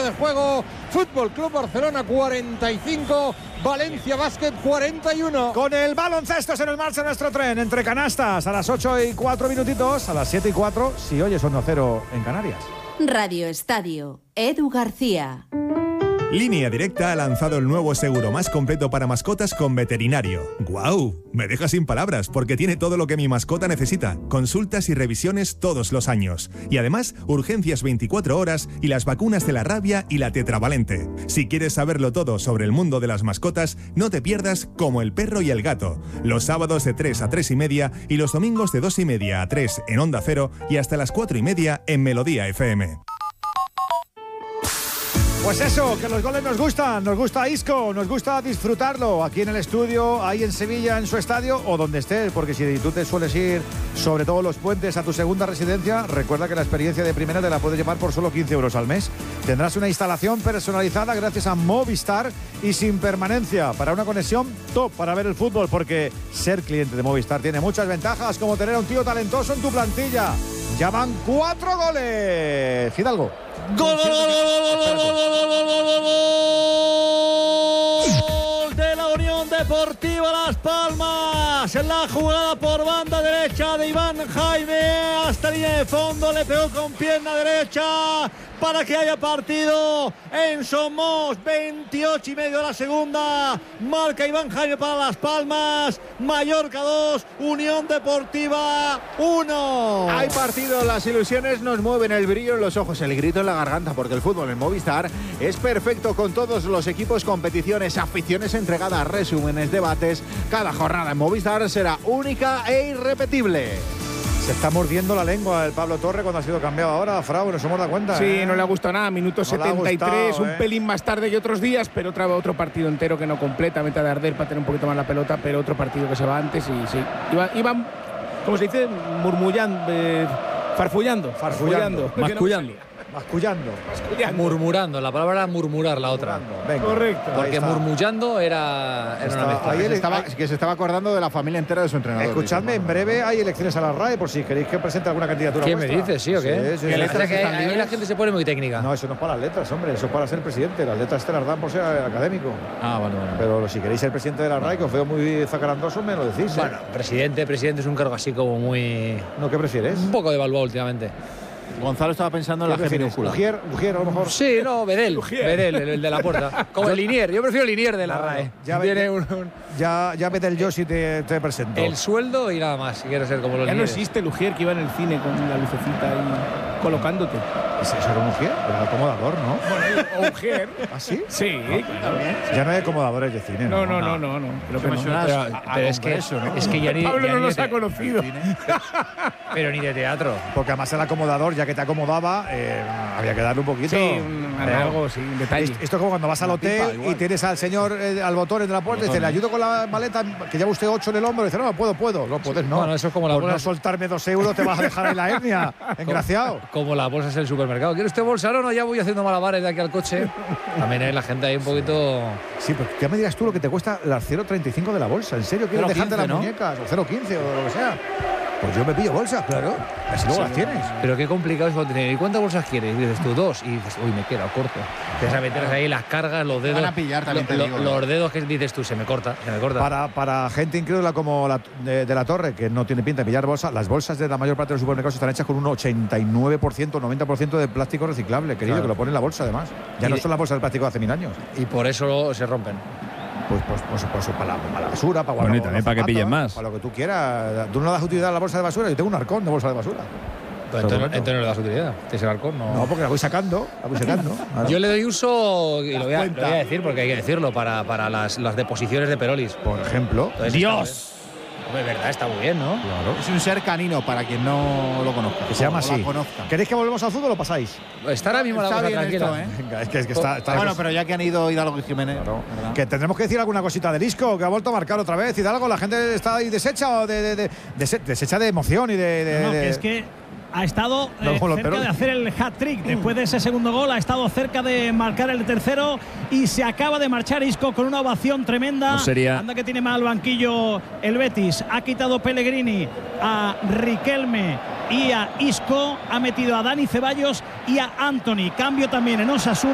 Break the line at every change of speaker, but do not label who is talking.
de juego. Fútbol Club Barcelona 45, Valencia Basket 41.
Con el baloncesto se nos marcha nuestro tren entre canastas a las 8:04, a las 7:04, si oyes Onda Cero en Canarias.
Radio Estadio, Edu García.
Línea Directa ha lanzado el nuevo seguro más completo para mascotas con veterinario. ¡Guau! Me deja sin palabras porque tiene todo lo que mi mascota necesita. Consultas y revisiones todos los años. Y además, urgencias 24 horas y las vacunas de la rabia y la tetravalente. Si quieres saberlo todo sobre el mundo de las mascotas, no te pierdas Como el perro y el gato. Los sábados de 3 a 3:30 y los domingos de 2:30 a 3 en Onda Cero y hasta las 4:30 en Melodía FM.
Pues eso, que los goles nos gusta Isco, nos gusta disfrutarlo aquí en el estudio, ahí en Sevilla, en su estadio o donde estés, porque si tú te sueles ir sobre todo los puentes a tu segunda residencia, recuerda que la experiencia de primera te la puedes llevar por solo 15 euros al mes. Tendrás una instalación personalizada gracias a Movistar y sin permanencia para una conexión top para ver el fútbol, porque ser cliente de Movistar tiene muchas ventajas, como tener a un tío talentoso en tu plantilla. Ya van 4 goles. Hidalgo.
¡Gol de la Unión Deportiva Las Palmas! La jugada por banda derecha de Iván Jaime hasta línea de fondo, le pegó con pierna derecha para que haya partido en Somos. 28:30 de la segunda, marca Iván Jaime para Las Palmas. Mallorca 2, Unión Deportiva 1.
Hay partido, las ilusiones nos mueven, el brillo en los ojos, el grito en la garganta, porque el fútbol en Movistar es perfecto con todos los equipos, competiciones, aficiones entregadas, resúmenes, debates. Cada jornada en Movistar será única e irrepetible.
Se está mordiendo la lengua el Pablo Torre cuando ha sido cambiado ahora, Frau, nos hemos dado cuenta.
Sí, no le ha gustado nada, minuto 73, un pelín más tarde que otros días, pero otro partido entero que no completa, meta de arder para tener un poquito más la pelota, pero otro partido que se va antes y sí. Iban, ¿cómo se dice? Murmullando, farfullando.
Mascullando.
Murmurando, la palabra era murmurar, la otra.
Venga.
Correcto.
Porque murmullando era una mezcla.
Que se estaba acordando de la familia entera de su entrenador.
Escuchadme, en breve hay elecciones a la RAE por si queréis que presente alguna candidatura.
¿Qué me dices, sí o qué?
Sí.
Ahí la gente se pone muy técnica.
No, eso no es para las letras, hombre, eso es para ser presidente. Las letras te las dan por ser académico.
Ah, bueno.
Pero si queréis ser presidente de la RAE, que os veo muy zacarandoso, me lo decís.
Bueno, presidente es un cargo así como muy...
No, ¿qué prefieres?
Un poco devaluado últimamente.
Gonzalo estaba pensando en la minúscula.
¿Ujier a lo mejor?
Sí, no, Bedel, el de la puerta. Como el Linier, yo prefiero Linier de la RAE.
Ya Bedel yo si te presento.
El sueldo y nada más, si quieres ser como los
Ya
Linieres.
no existe el Ujier que iba en el cine con la lucecita ahí colocándote.
¿Eso era un Ujier? Era el acomodador, ¿no?
Bueno, Ujier.
¿Ah, sí?
Sí, también.
Ya no hay acomodadores de cine, ¿no?
No.
Pero es que ya ni...
Pablo
ya
no
ni
nos ha conocido.
Pero ni de teatro.
Porque además el acomodador, ya que te acomodaba, había que darle un poquito.
Sí, algo, sí, un detalle.
Esto es como cuando vas al hotel y tienes al señor al botón de la puerta y dice, le ayudo con la maleta, que lleva usted 8 en el hombro. Y dice, no puedo. No puedes, no.
Bueno, eso es como la
por
bolsa.
no soltarme 2 euros te vas a dejar en la hernia, engraciado.
Como las bolsas en el supermercado. ¿Quiere usted bolsa? No, ya voy haciendo malabares de aquí al coche. También hay la gente ahí un poquito...
Sí, pero ya me dirás tú lo que te cuesta las 0,35 de la bolsa. ¿En serio quieres dejarte las muñecas? O 0,15 o lo que sea. Pues yo me pillo bolsas, claro. Así luego las tienes.
Pero qué complicado es cuando tener. ¿Y cuántas bolsas quieres? Y dices tú 2. Y dices, uy, me queda corto. Te vas a meter ahí las cargas, los dedos.
Van a pillar también, te digo.
Los dedos que dices tú, se me corta.
Para gente incrédula como de la Torre, que no tiene pinta de pillar bolsas, las bolsas de la mayor parte de los supermercados están hechas con un 89%, 90% de plástico reciclable, querido, que lo pone en la bolsa además. Ya no son las bolsas de plástico de hace 1000 años.
Y por eso se rompen.
Pues para la basura, para guardar.
Bueno, y también para que pillen más.
Para lo que tú quieras. Tú no das utilidad a la bolsa de basura, yo tengo un arcón de bolsa de basura.
Pero entonces no le das utilidad. ¿Tienes el arcón?
No, porque la voy sacando. Claro.
Yo le doy uso, y lo voy a decir porque hay que decirlo, para las deposiciones de Perolis.
Por ejemplo.
Entonces,
¡Dios!
Hombre, verdad, está muy bien, ¿no?
Claro.
Es un ser canino, para quien no lo conozca.
Que se llama así.
Conozca.
¿Queréis que volvamos al fútbol o pasáis?
Está ahora mismo la cosa tranquila.
Esto,
Venga, es que está
bueno, pero ya que han ido Hidalgo y Jiménez.
Claro. Que tendremos que decir alguna cosita del Isco, que ha vuelto a marcar otra vez. Hidalgo, la gente está ahí deshecha deshecha de emoción y
que es que ha estado cerca de hacer el hat-trick. Después de ese segundo gol ha estado cerca de marcar el tercero y se acaba de marchar Isco con una ovación tremenda.
No sería...
Anda que tiene mal banquillo el Betis. Ha quitado Pellegrini a Riquelme y a Isco. Ha metido a Dani Ceballos y a Anthony. Cambio también en Osasuna.